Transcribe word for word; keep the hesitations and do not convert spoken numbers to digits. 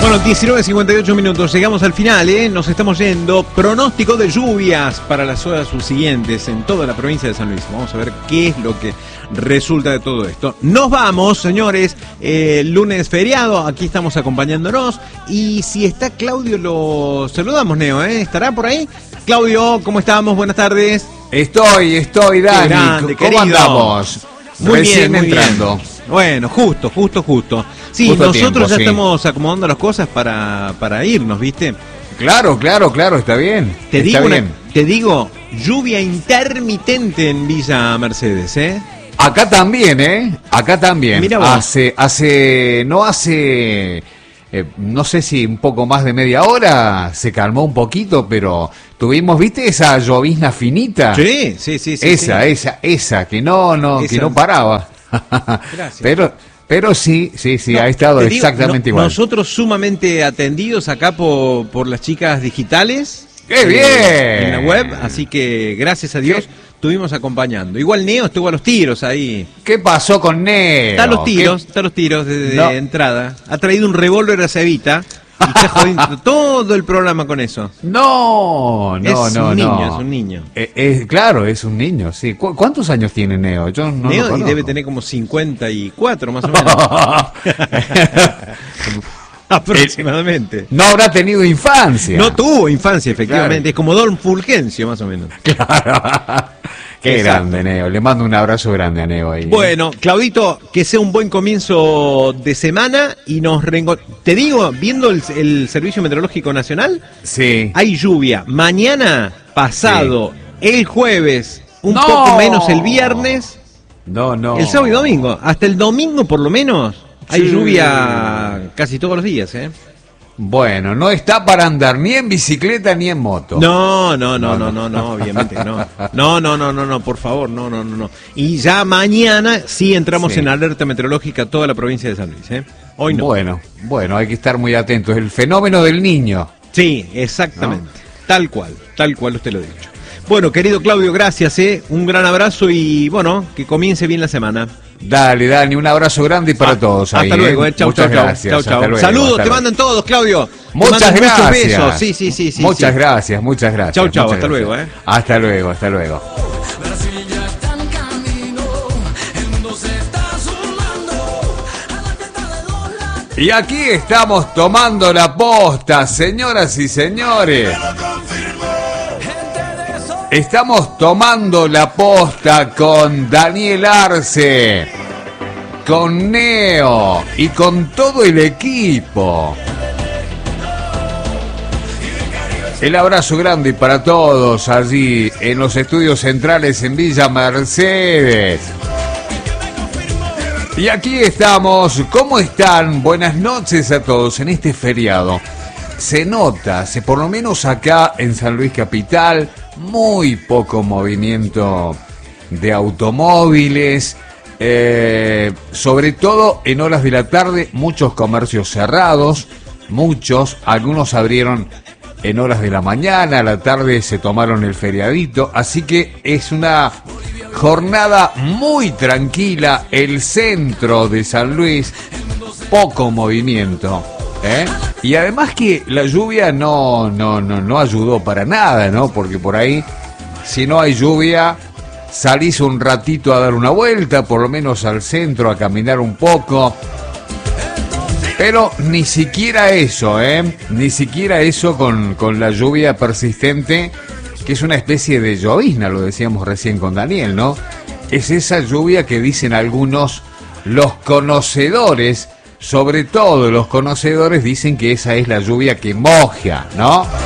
Bueno, diecinueve cincuenta y ocho minutos, llegamos al final, ¿eh? Nos estamos yendo. Pronóstico de lluvias para las horas subsiguientes en toda la provincia de San Luis. Vamos a ver qué es lo que resulta de todo esto. Nos vamos, señores. Eh, lunes feriado, aquí estamos acompañándonos. Y si está Claudio, lo saludamos, Neo, ¿eh? ¿Estará por ahí? Claudio, ¿cómo estamos? Buenas tardes. Estoy, estoy, Dani. Grande, ¿Cómo querido? andamos? Muy Recién bien, muy entrando. bien. Bueno, justo, justo, justo. Sí, Justo nosotros tiempo, ya sí. estamos acomodando las cosas para, para irnos, ¿viste? Claro, claro, claro, está bien. Te está digo, una- bien. te digo, lluvia intermitente en Villa Mercedes, ¿eh? Acá también, ¿eh? Acá también. Mira vos. Hace, hace, no hace, eh, no sé si un poco más de media hora se calmó un poquito, pero tuvimos, ¿viste esa llovizna finita? Sí, sí, sí, sí. esa, sí. esa, esa, que no, no, Esa. que no paraba. Gracias. Pero, pero sí, sí, sí, No, ha estado te digo, exactamente no- igual. Nosotros sumamente atendidos acá por, por las chicas digitales. ¡Qué eh, bien! En la web, así que gracias a Dios estuvimos acompañando. Igual Neo estuvo a los tiros ahí. ¿Qué pasó con Neo? Está a los tiros, ¿Qué- está a los tiros de, de No. entrada. Ha traído un revólver a Cevita y está jodiendo todo el programa con eso. No, no, es no, un niño, no. es un niño. Eh, eh, claro, es un niño, sí. ¿Cu- ¿Cuántos años tiene Neo? Yo no Neo lo y conozco. debe tener como cincuenta y cuatro más o menos. Aproximadamente. No habrá tenido infancia. No tuvo infancia, efectivamente. Claro. Es como Don Fulgencio, más o menos. Claro. Qué Exacto. grande, Neo. Le mando un abrazo grande a Neo ahí. ¿eh? Bueno, Claudito, que sea un buen comienzo de semana y nos reenco- Te digo, viendo el, el Servicio Meteorológico Nacional, Sí. hay lluvia. Mañana, pasado, el jueves, un No. poco menos el viernes, No, no. el sábado y domingo. Hasta el domingo, por lo menos, hay Sí. lluvia casi todos los días, ¿eh? Bueno, no está para andar ni en bicicleta ni en moto. No, no, no, no, no, no, obviamente que no. No, no, no, no, no, por favor, no, no, no, no. Y ya mañana sí entramos Sí. en alerta meteorológica toda la provincia de San Luis, ¿eh? Hoy no. Bueno, bueno, hay que estar muy atentos. El fenómeno del niño. Sí, exactamente. Tal cual, tal cual usted lo ha dicho. Bueno, querido Claudio, gracias, ¿eh? Un gran abrazo y, bueno, que comience bien la semana. Dale, Dani, un abrazo grande para Ah, todos ahí. Hasta luego, ¿eh? eh. Chau, Muchas chau, chau. gracias. Chau, hasta chau. luego, Saludos, hasta te luego. mandan todos, Claudio. Te Muchas mandan muchos gracias. besos. Sí, sí, sí, sí. Muchas sí. gracias, muchas gracias. Chau, chau, muchas hasta gracias. luego, ¿eh? Hasta luego, hasta luego. Brasil ya está en camino, el mundo se está sumando a la fiesta de los latinos. Y aquí estamos tomando la posta, señoras y señores. Estamos tomando la posta con Daniel Arce, con Neo y con todo el equipo. El abrazo grande para todos allí en los estudios centrales en Villa Mercedes. Y aquí estamos. ¿Cómo están? Buenas noches a todos en este feriado. Se nota, se, por lo menos acá en San Luis Capital, muy poco movimiento de automóviles. Eh, sobre todo en horas de la tarde, muchos comercios cerrados. Muchos, algunos abrieron en horas de la mañana, a la tarde se tomaron el feriadito. Así que es una jornada muy tranquila. El centro de San Luis, poco movimiento, ¿eh? Y además que la lluvia no, no, no, no ayudó para nada, ¿no? Porque por ahí, si no hay lluvia, salís un ratito a dar una vuelta, por lo menos al centro, a caminar un poco. Pero ni siquiera eso, ¿eh? Ni siquiera eso con, con la lluvia persistente, que es una especie de llovizna, lo decíamos recién con Daniel, ¿no? Es esa lluvia que dicen algunos, los conocedores, sobre todo los conocedores, dicen que esa es la lluvia que moja, ¿no?